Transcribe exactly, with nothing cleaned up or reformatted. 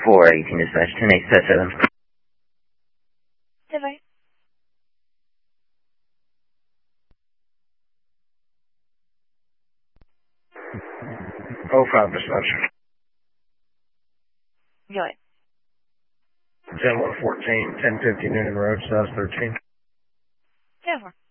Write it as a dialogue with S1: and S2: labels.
S1: four eighteen dispatch, ten eight seven.
S2: Did I?
S3: Oh five dispatch.
S2: Go ahead.
S3: ten one fourteen, ten fifty Noonan Road, South thirteen.
S2: ten four.